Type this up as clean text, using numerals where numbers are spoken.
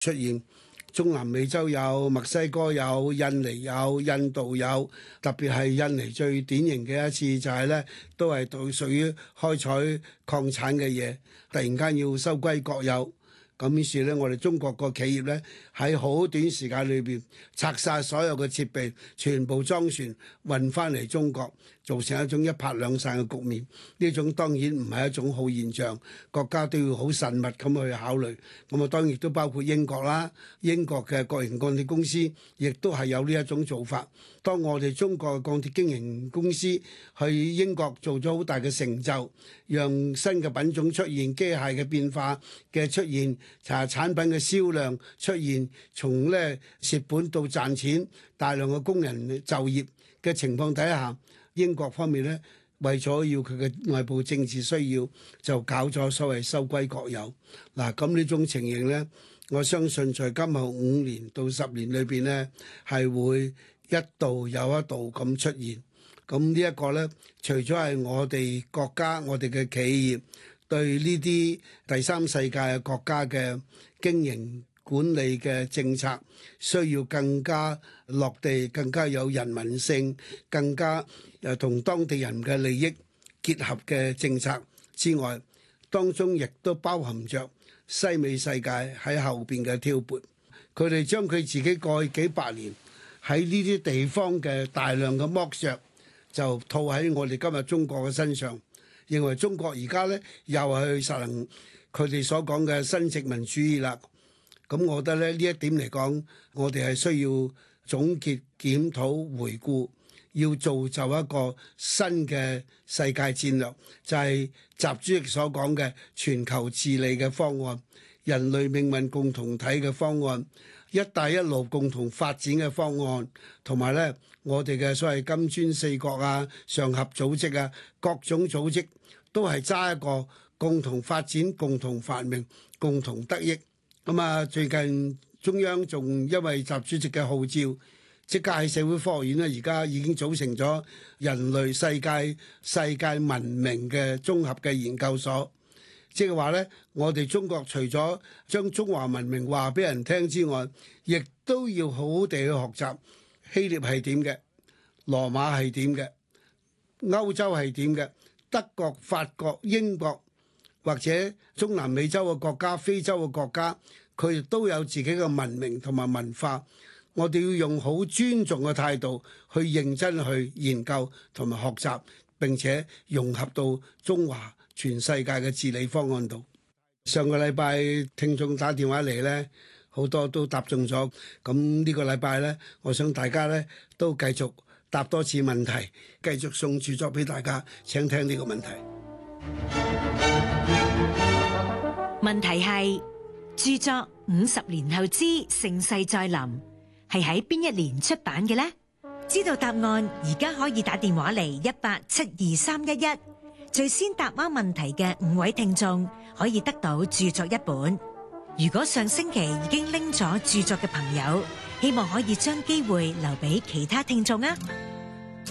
出現。中南美洲有，墨西哥有，印尼有，印度有，特別係印尼最典型嘅一次就係咧，都係屬於開採礦產嘅嘢，突然間要收歸國有。咁於是咧，我哋中國個企業咧喺好短時間裏邊拆晒所有嘅設備，全部裝船運翻嚟中國，造成一種一拍兩散嘅局面。呢種當然唔係一種好現象，國家都要好慎密咁去考慮。咁啊，當然亦都包括英國啦，英國嘅國營鋼鐵公司亦都係有呢一種做法。當我哋中國嘅鋼鐵經營公司去英國做咗好大嘅成就，讓新嘅品種出現，機械嘅變化嘅出現，產品嘅銷量出現，從咧蝕本到賺錢，大量嘅工人就業嘅情況底下，英國方面咧為咗要佢嘅外部政治需要，就搞咗所謂收歸國有。嗱，咁呢種情形咧，我相信在今後5年到10年裏邊咧，係會一度又一度咁出現。咁呢一個咧，除咗係我哋國家、我哋嘅企業對呢啲第三世界嘅國家嘅經營管理嘅政策需要更加落地、更加有人民性、更加同當地人嘅利益結合嘅政策之外，當中亦都包含着西美世界喺後邊嘅挑撥。佢哋將佢自己過去幾百年喺呢啲地方嘅大量嘅剝削，就套喺我哋今日中國嘅身上，認為中國而家咧又係去實行佢哋所講嘅新殖民主義啦。咁我覺得咧呢一點嚟講，我哋係需要總結、檢討、回顧，要造就一個新嘅世界戰略，就係習主席所講嘅全球治理嘅方案、人類命運共同體嘅方案、一帶一路共同發展嘅方案，同埋咧我哋嘅所謂金磚四國啊、上合組織啊，各種組織都係揸一個共同發展、共同發明、共同得益。咁啊，最近中央仲因為習主席嘅號召，即刻喺社會科學院咧，而家已經組成咗人類世界文明嘅綜合嘅研究所。即係話咧，我哋中國除咗將中華文明話俾人聽之外，亦都要好好地去學習希臘係點嘅，羅馬係點嘅，歐洲係點嘅，德國、法國、英國或者中南美洲嘅國家、非洲嘅國家，佢亦都有自己嘅文明同埋文化。我哋要用好尊重嘅態度去認真去研究同埋學習，並且融合到中華全世界嘅治理方案度。上個禮拜聽眾打電話嚟呢，好多都答中咗。咁呢個禮拜呢，我想大家呢都繼續答多次問題，繼續送著作俾大家。請聽呢個問題。 問題係著作50年後之盛世再臨係喺邊一年出版嘅呢？知道答案而家可以打電話嚟1872311，最先答啱問題嘅5位聽眾可以得到著作一本。如果上星期已經拎咗著作嘅朋友，希望可以將機會留俾其他聽眾啊！